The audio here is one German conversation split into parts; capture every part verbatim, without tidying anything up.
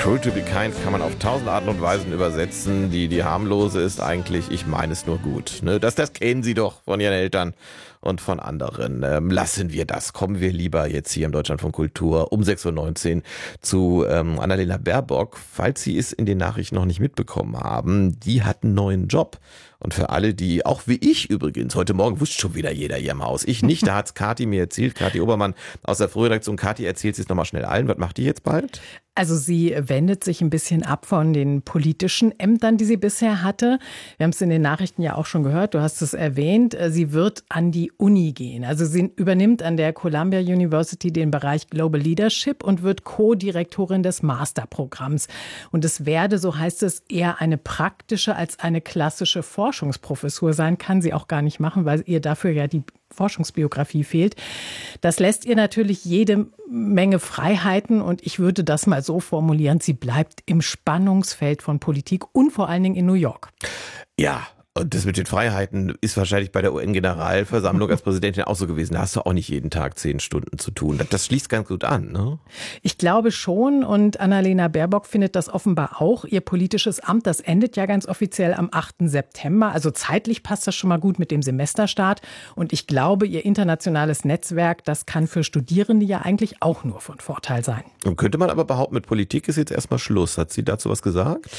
Cruel to be kind kann man auf tausend Arten und Weisen übersetzen. Die, die harmlose ist eigentlich, ich meine es nur gut. Ne? Das, das kennen Sie doch von Ihren Eltern und von anderen. Ähm, lassen wir das. Kommen wir lieber jetzt hier im Deutschlandfunk Kultur um sechs Uhr neunzehn zu ähm, Annalena Baerbock. Falls Sie es in den Nachrichten noch nicht mitbekommen haben, die hat einen neuen Job. Und für alle, die, auch wie ich übrigens, heute Morgen wusste schon wieder jeder hier im Haus. Ich nicht, da hat's Kathi mir erzählt, Kathi Obermann aus der Frühredaktion. Kathi erzählt es jetzt nochmal schnell allen. Was macht die jetzt bald? Also sie wendet sich ein bisschen ab von den politischen Ämtern, die sie bisher hatte. Wir haben es in den Nachrichten ja auch schon gehört, du hast es erwähnt. Sie wird an die Uni gehen. Also sie übernimmt an der Columbia University den Bereich Global Leadership und wird Co-Direktorin des Masterprogramms. Und es werde, so heißt es, eher eine praktische als eine klassische Forschungsprofessur sein. Kann sie auch gar nicht machen, weil ihr dafür ja die Forschungsbiografie fehlt. Das lässt ihr natürlich jede Menge Freiheiten und ich würde das mal so formulieren, sie bleibt im Spannungsfeld von Politik und vor allen Dingen in New York. Ja. Und das mit den Freiheiten ist wahrscheinlich bei der U N-Generalversammlung als Präsidentin auch so gewesen. Da hast du auch nicht jeden Tag zehn Stunden zu tun. Das schließt ganz gut an, ne? Ich glaube schon. Und Annalena Baerbock findet das offenbar auch. Ihr politisches Amt, das endet ja ganz offiziell am achten September. Also zeitlich passt das schon mal gut mit dem Semesterstart. Und ich glaube, ihr internationales Netzwerk, das kann für Studierende ja eigentlich auch nur von Vorteil sein. Und könnte man aber behaupten, mit Politik ist jetzt erstmal Schluss. Hat sie dazu was gesagt?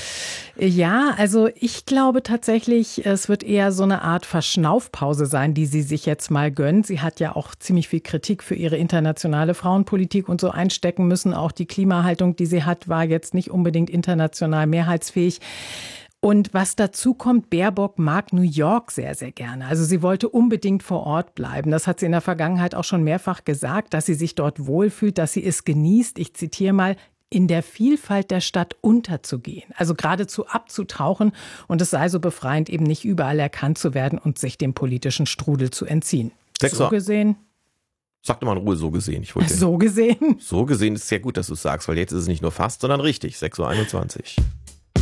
Ja, also ich glaube tatsächlich, es wird eher so eine Art Verschnaufpause sein, die sie sich jetzt mal gönnt. Sie hat ja auch ziemlich viel Kritik für ihre internationale Frauenpolitik und so einstecken müssen. Auch die Klimahaltung, die sie hat, war jetzt nicht unbedingt international mehrheitsfähig. Und was dazu kommt, Baerbock mag New York sehr, sehr gerne. Also sie wollte unbedingt vor Ort bleiben. Das hat sie in der Vergangenheit auch schon mehrfach gesagt, dass sie sich dort wohlfühlt, dass sie es genießt. Ich zitiere mal: in der Vielfalt der Stadt unterzugehen, also geradezu abzutauchen, und es sei so befreiend, eben nicht überall erkannt zu werden und sich dem politischen Strudel zu entziehen. Sechser. So gesehen. Sag doch mal in Ruhe, so gesehen. Ich wollte So gesehen. So gesehen ist sehr gut, dass du es sagst, weil jetzt ist es nicht nur fast, sondern richtig. sechs Uhr einundzwanzig.